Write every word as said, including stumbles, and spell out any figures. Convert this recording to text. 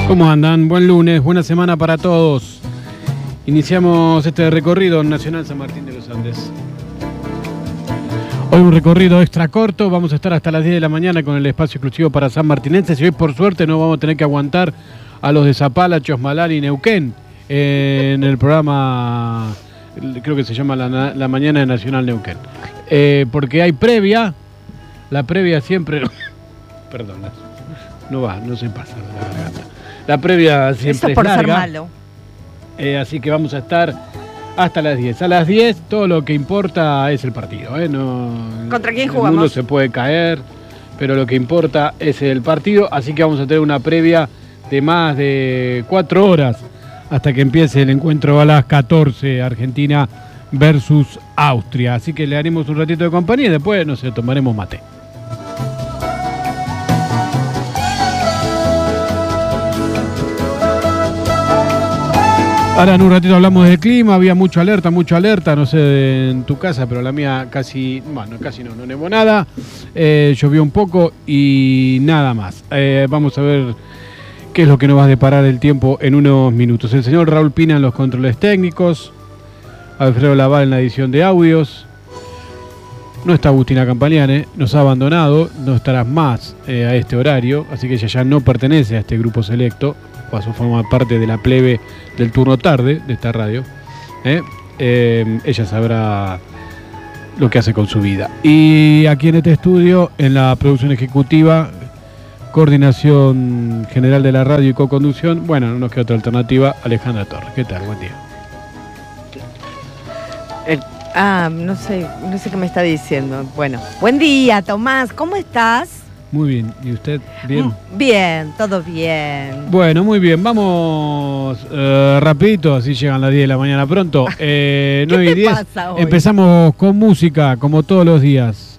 ¿Cómo andan? Buen lunes, buena semana para todos. Iniciamos este recorrido Nacional San Martín de los Andes. Hoy un recorrido extra corto, vamos a estar hasta las diez de la mañana con el espacio exclusivo para sanmartinenses y hoy por suerte no vamos a tener que aguantar a los de Zapala, Chosmalal y Neuquén en el programa, creo que se llama La, la Mañana de Nacional Neuquén. Eh, porque hay previa, la previa siempre... Perdón, no va, no se pasa la garganta. La previa siempre Eso por es larga, ser malo. Eh, así que vamos a estar hasta las diez. A las diez todo lo que importa es el partido. ¿eh? No, ¿Contra quién el jugamos? mundo se puede caer, pero lo que importa es el partido. Así que vamos a tener una previa de más de cuatro horas hasta que empiece el encuentro a las catorce, Argentina versus Austria. Así que le haremos un ratito de compañía y después, no sé, tomaremos mate. Ahora en un ratito hablamos del clima, había mucha alerta, mucha alerta, no sé en tu casa, pero la mía casi, bueno, casi no, no nevó nada, eh, llovió un poco y nada más. Eh, vamos a ver qué es lo que nos va a deparar el tiempo en unos minutos. El señor Raúl Pina en los controles técnicos, Alfredo Laval en la edición de audios, no está Agustina Campagnane, nos ha abandonado, no estarás más eh, a este horario, así que ella ya no pertenece a este grupo selecto. Pasó a formar parte de la plebe del turno tarde de esta radio. ¿eh? Eh, ella sabrá lo que hace con su vida. Y aquí en este estudio, en la producción ejecutiva, coordinación general de la radio y co-conducción, bueno, no nos queda otra alternativa, Alejandra Torres. ¿Qué tal? Buen día. El, ah, no sé, no sé qué me está diciendo. Bueno, buen día, Tomás, ¿cómo estás? Muy bien, ¿y usted? ¿Bien? Bien, todo bien. Bueno, muy bien, vamos eh, rapidito, así llegan las diez de la mañana pronto. Eh, ¿Qué nueve y te diez. pasa hoy? Empezamos con música, como todos los días.